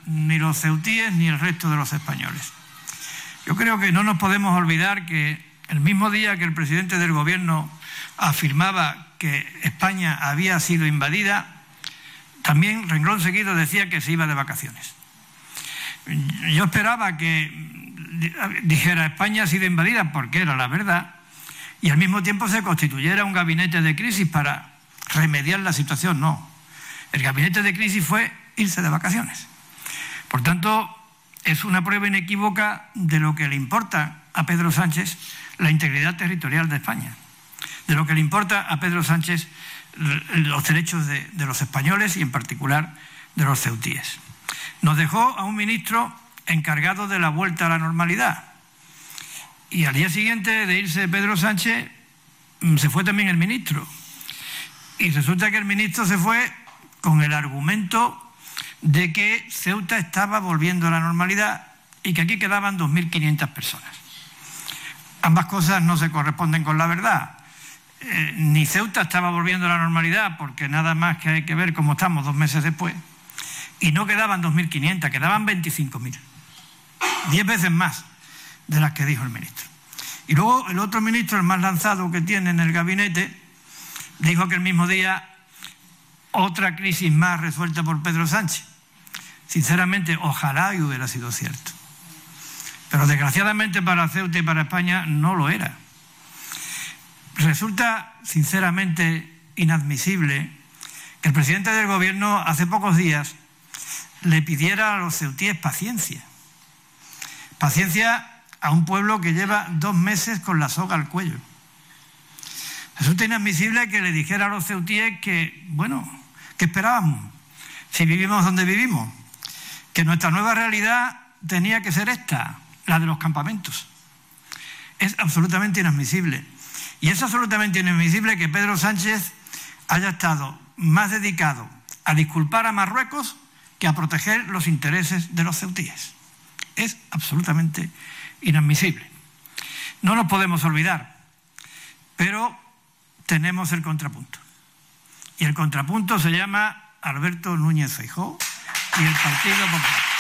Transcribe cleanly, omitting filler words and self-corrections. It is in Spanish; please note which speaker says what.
Speaker 1: ni los ceutíes ni el resto de los españoles. Yo creo que no nos podemos olvidar que el mismo día que el presidente del Gobierno afirmaba que España había sido invadida, también renglón seguido decía que se iba de vacaciones. Yo esperaba que dijera España ha sido invadida porque era la verdad y al mismo tiempo se constituyera un gabinete de crisis para remediar la situación. No, el gabinete de crisis fue irse de vacaciones. Por tanto, es una prueba inequívoca de lo que le importa a Pedro Sánchez la integridad territorial de España, de lo que le importa a Pedro Sánchez los derechos de los españoles y en particular de los ceutíes. Nos dejó a un ministro encargado de la vuelta a la normalidad y al día siguiente de irse Pedro Sánchez se fue también el ministro y resulta que el ministro se fue con el argumento de que Ceuta estaba volviendo a la normalidad y que aquí quedaban 2.500 personas. Ambas cosas no se corresponden con la verdad. Ni Ceuta estaba volviendo a la normalidad porque nada más que hay que ver cómo estamos 2 meses después y no quedaban 2.500, quedaban 25.000, 10 veces más de las que dijo el ministro. Y luego el otro ministro, el más lanzado que tiene en el gabinete, dijo aquel mismo día otra crisis más resuelta por Pedro Sánchez. Sinceramente, ojalá y hubiera sido cierto. Pero desgraciadamente para Ceuta y para España no lo era. Resulta sinceramente inadmisible que el presidente del Gobierno hace pocos días le pidiera a los ceutíes paciencia. Paciencia a un pueblo que lleva 2 meses con la soga al cuello. Resulta inadmisible que le dijera a los ceutíes que, bueno, ¿qué esperábamos? Si vivimos donde vivimos, que nuestra nueva realidad tenía que ser esta, la de los campamentos. Es absolutamente inadmisible. Y es absolutamente inadmisible que Pedro Sánchez haya estado más dedicado a disculpar a Marruecos que a proteger los intereses de los ceutíes. Es absolutamente inadmisible. No nos podemos olvidar, pero tenemos el contrapunto. Y el contrapunto se llama Alberto Núñez Feijóo y el Partido Popular.